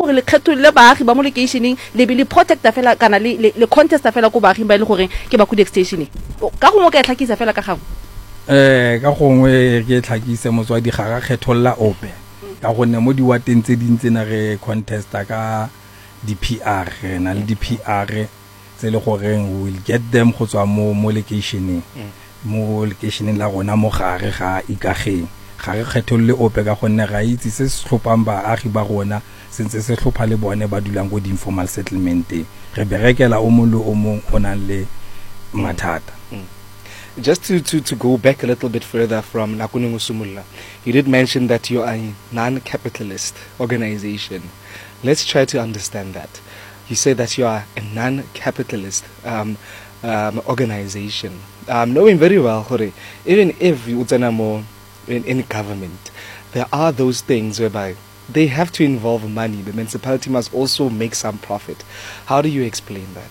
gore le kgetholle baagi ba mo locationeng le be le protecta fela kana le contesta fela ko baaging ba ile gore ke ba ku extension ka gongwe ka tlhakisa fela ka gangwe ka gongwe ke tlhakise motswadi ga ga kgetholla ope ka gonne mo di wateng tse dintse na re contesta ka di PR na le di PR tse le gore we will get them go tswa mo locationeng la rona mo gare ga ikageng ga re kgetholle ope ka gonne ga itse se se tlhopang baagi ba rona sentse se tlhopha le bone ba dulang go di informal settlement re berekela o mo le o mong o nang le mathata. Just to go back a little bit further from Nakuneng Usumulla, you did mention that you are a non-capitalist organization. Let's try to understand that. You say that you are a non-capitalist organization. Knowing very well, even if you in government, there are those things whereby they have to involve money. The municipality must also make some profit. How do you explain that?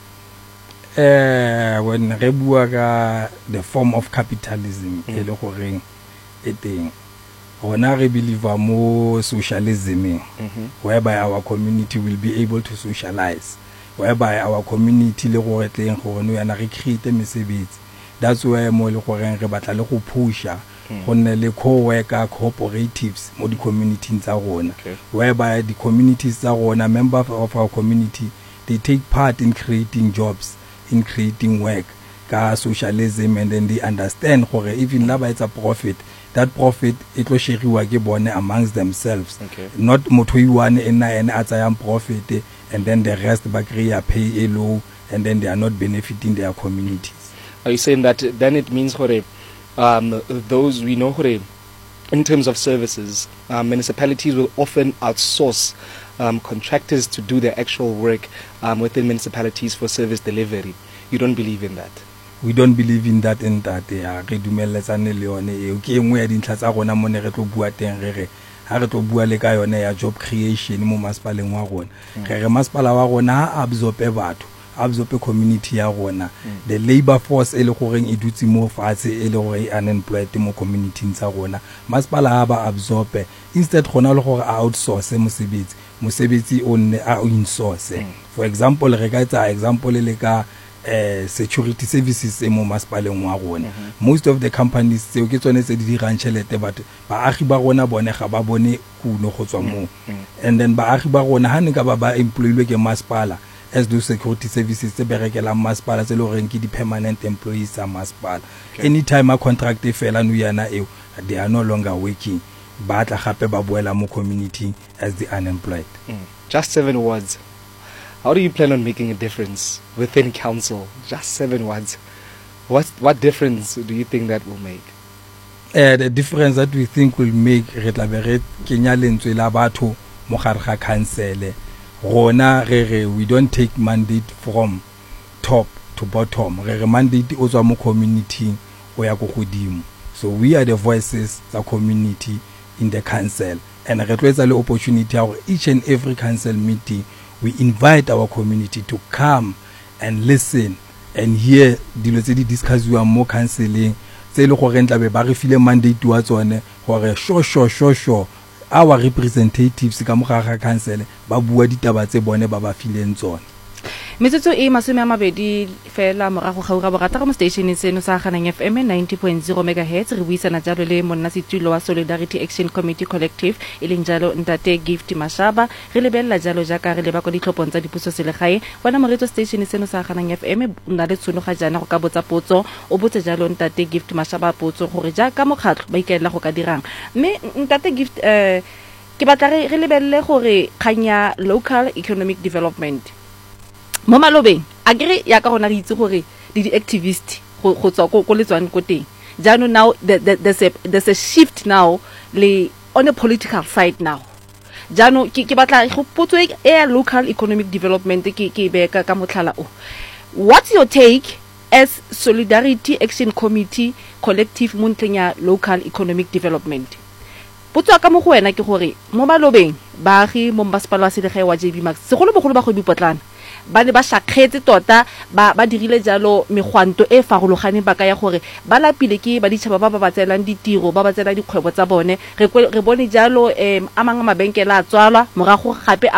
When re bua ka the form of capitalism e le goreng e teng rona re believe mo socialism whereby our community will be able to socialize, whereby our community le go teng gore no yana re create mesebetsi. That's why mo le goreng re batla le go pusha gonne le co-worker cooperatives mo di community tsa rona, whereby the communities tsa rona, members of our community, they take part in creating jobs, in creating work ka socialism, and then they understand gore even la ba etsa profit, that profit it lo sheriwa ke bone amongst themselves, not motho iwane ena a tsayang profit and then the rest ba kry pay low and then they are not benefiting their communities. Are you saying that then it means gore those we know gore in terms of services, municipalities will often outsource contractors to do the actual work within municipalities for service delivery? You don't believe in that? We don't believe in that and that. Re dumeletsane le yone e ke engwe ya dintlha tsa rona mo ne re tlo bua teng re ha re tlo bua le ka yone ya job creation mo masipaleng wa rona. Re masipala wa rona ha absorbe batho, absorbe community ya rona, the labor force e le goreng e dutse mo fatshe e le gore unemployed mo community tsa rona, masipala ha ba absorbe instead gona le gore outsource mosebetsi o nne a insource. For example re ka etsa example le ka security services mo masipaleng wa rona. Most of the companies tseo ke tsone tse di dirang tšhelete batho baagi ba rona bone ga ba bone kuno go tswa mo, and then baagi ba rona ha ne ka ba employilwe ke masipala as those security services tse berekela masipala tse le goreng ke di permanent employees tsa masipala. Anytime a contract e fela no yana eo, they are no longer working, ba tla gape ba boela mo community as the unemployed. Just 7 words. How do you plan on making a difference within council? Just 7 words. What difference do you think that will make? The difference that we think will make re tla be re kenya lentswe la batho mo gare ga council. Rona we don't take mandate from top to bottom. Re mandate o tswa mo community o ya go godimo. So we are the voices of the community in the council, and re tloetsa le opportunity ya each and every council meeting we invite our community to come and listen and hear dilo tse di discussiwa mo counseling tse le gore ntla be ba re file mandate wa tsone gore sure our representatives ka mogara council ba bua ditaba tse bone ba ba fileng tsone. Metsotso e 20 fela morago ga ura borata mo stationeng seno sa Ganang FM 90.0 MHz re buisana jalo le monna situlo wa Solidarity Action Committee Collective e leng jalo Ntate Gift Mashaba re lebella jalo jaka re leba go ditlhopong tsa dipuso selegae bona moretso station seno sa Ganang FM nna le tsono ga jana go ka botsa potso o botse jalo Ntate Gift Mashaba potso gore jaka mokgatlo ba ikaela go ka dirang mme Ntate Gift ke batla re lebelle gore khanya local economic development mo malobeng agree ya ka gona re itse gore di activist go tswa ko letswane ko teng jano now there's a shift now le on a political side now jano ke batla go potso e local economic development ke be ka motlhala o. What's your take as Solidarity Action Committee Collective mo ntlenya local economic development? Potso ka mo go wena ke gore mo malobeng baagi mo masepala wa selegae wa JB Max segolo bogolo ba go bipotlana ba ne ba shakgetse tota ba dirile jalo megwanto e farologane ba ka ya gore ba lapile ke ba ditšhaba ba ba tselang ditiro ba tsela dikgwebo tsa bone re bone jalo a mangwe mabenkela a tswalwa morago gape